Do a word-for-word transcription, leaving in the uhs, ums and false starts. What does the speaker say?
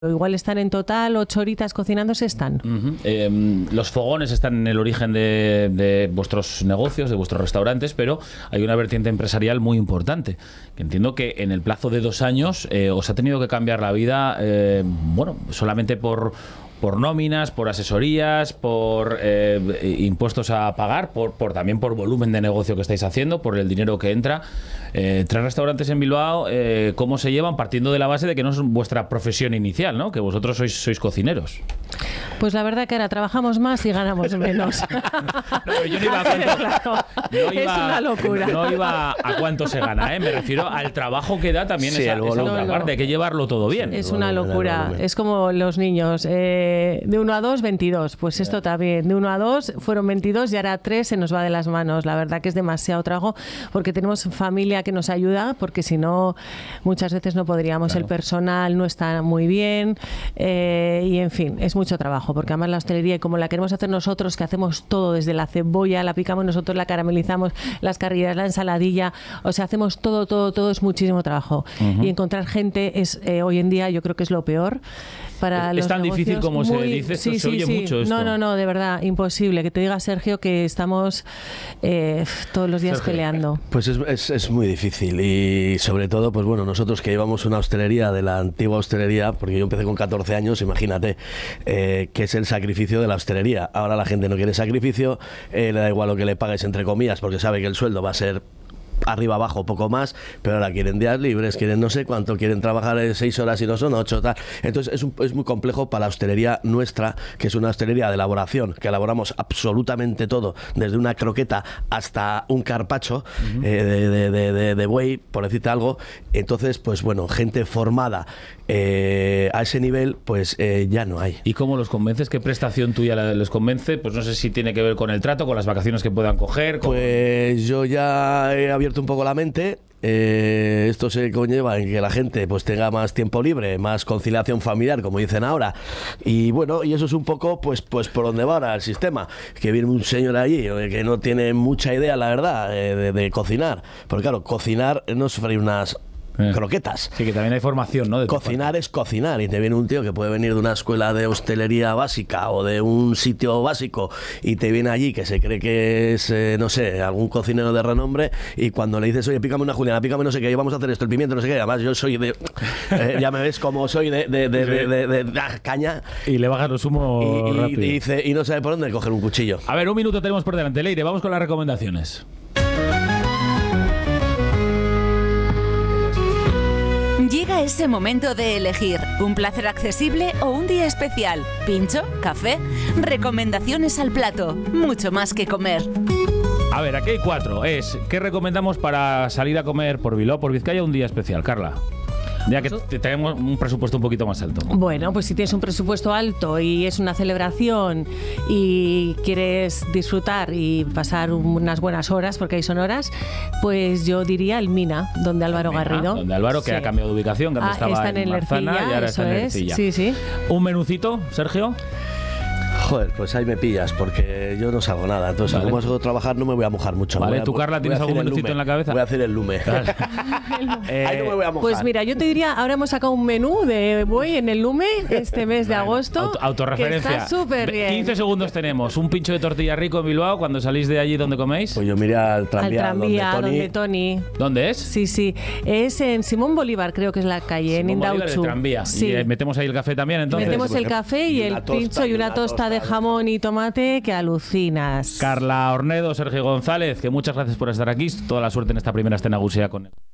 Igual están en total ocho horitas cocinándose, están. Uh-huh. Eh, los fogones están en el origen de, de vuestros negocios, de vuestros restaurantes, pero hay una vertiente empresarial muy importante, que entiendo que en el plazo de dos años eh, os ha tenido que cambiar la vida, eh, bueno, solamente por... por nóminas, por asesorías, por eh, impuestos a pagar, por, por también por volumen de negocio que estáis haciendo, por el dinero que entra. Eh, tres restaurantes en Bilbao, eh, ¿cómo se llevan? Partiendo de la base de que no es vuestra profesión inicial, ¿no? Que vosotros sois, sois cocineros. Pues la verdad que ahora trabajamos más y ganamos menos. No, yo no iba a cuánto, claro, no iba, es una locura. No iba a cuánto se gana, ¿eh? Me refiero al trabajo que da también sí, esa, esa otra no, no. parte, hay que llevarlo todo bien. Es una locura, es como los niños, eh, de uno a dos, veintidós, pues esto yeah. también, de uno a dos fueron veintidós y ahora tres se nos va de las manos, la verdad que es demasiado trabajo porque tenemos familia que nos ayuda, porque si no, muchas veces no podríamos, claro. El personal no está muy bien, eh, y en fin, es mucho trabajo, porque además la hostelería, y como la queremos hacer nosotros, que hacemos todo desde la cebolla, la picamos nosotros, la caramelizamos, las carrillas, la ensaladilla, o sea, hacemos todo, todo, todo, es muchísimo trabajo. Uh-huh. Y encontrar gente es, eh, hoy en día, yo creo que es lo peor. Para es los tan negocios, difícil como muy, se dice, esto sí, se sí, oye sí. mucho esto. No, no, no, de verdad, imposible. Que te diga Sergio que estamos eh, todos los días Sergio. peleando. Pues es, es, es muy difícil y sobre todo, pues bueno, nosotros que llevamos una hostelería de la antigua hostelería, porque yo empecé con catorce años, imagínate, eh, que es el sacrificio de la hostelería. Ahora la gente no quiere sacrificio, eh, le da igual lo que le pagues entre comillas, porque sabe que el sueldo va a ser arriba, abajo, poco más, pero ahora quieren días libres, quieren no sé cuánto, quieren trabajar seis horas y no son ocho, tal. Entonces es, un, es muy complejo para la hostelería nuestra, que es una hostelería de elaboración, que elaboramos absolutamente todo, desde una croqueta hasta un carpaccio uh-huh. eh, de, de, de, de, de buey, por decirte algo. Entonces, pues bueno, gente formada eh, a ese nivel, pues eh, ya no hay. ¿Y cómo los convences? ¿Qué prestación tuya les convence? Pues no sé si tiene que ver con el trato, con las vacaciones que puedan coger. Con... Pues yo ya he abierto un poco la mente. Eh, esto se conlleva en que la gente pues tenga más tiempo libre, más conciliación familiar, como dicen ahora, y bueno, y eso es un poco pues pues por donde va ahora el sistema, que viene un señor allí que no tiene mucha idea, la verdad, de, de, de cocinar, porque claro, cocinar no es freír unas Eh. croquetas. Sí, que también hay formación, ¿no? De cocinar es cocinar, y te viene un tío que puede venir de una escuela de hostelería básica o de un sitio básico y te viene allí que se cree que es, eh, no sé, algún cocinero de renombre, y cuando le dices, oye, pícame una juliana, pícame no sé qué, vamos a hacer esto, el pimiento, no sé qué, además yo soy de... Eh, ya me ves como soy de, de, de, de, de, de, de, de caña. Y le bajas los humos y, rápido. Y, dice, y no sabe por dónde coger un cuchillo. A ver, un minuto tenemos por delante, Leire, vamos con las recomendaciones. Llega ese momento de elegir un placer accesible o un día especial. Pincho, café, recomendaciones al plato, mucho más que comer. A ver, aquí hay cuatro. Es, ¿qué recomendamos para salir a comer por Bilbao, por Vizcaya, un día especial? Carla. Ya que tenemos un presupuesto un poquito más alto. Bueno, pues si tienes un presupuesto alto y es una celebración y quieres disfrutar y pasar unas buenas horas, porque ahí son horas, pues yo diría el Mina, donde Álvaro Mina, Garrido. Donde Álvaro, que sí. ha cambiado de ubicación, que antes ah, estaba en, en Marzana y ahora está en Ercilla. Sí, sí. ¿Un menucito, Sergio? Joder, pues ahí me pillas, porque yo no salgo nada. Entonces, vale. como salgo a trabajar, no me voy a mojar mucho. Vale, a, ¿tú, Carla, tienes algún menucito en la cabeza? Voy a hacer el lume. Vale. eh, ahí no me voy a mojar. Pues mira, yo te diría, ahora hemos sacado un menú de buey en el lume este mes de agosto. Auto, autorreferencia. Que está súper bien. quince segundos tenemos. Un pincho de tortilla rico en Bilbao cuando salís de allí donde coméis. Pues yo miré al tranvía, al tranvía donde, Tony. donde Tony. ¿Dónde es? Sí, sí. Es en Simón Bolívar, creo que es la calle, Simón en Indauchu. Tranvía. Sí. Y eh, metemos ahí el café también, entonces. Metemos el café y, y el tosta, pincho y una, una tosta, tosta de jamón y tomate que alucinas. Carla Ornedo, Sergio González, que muchas gracias por estar aquí. Toda la suerte en esta primera escena Gusia con él.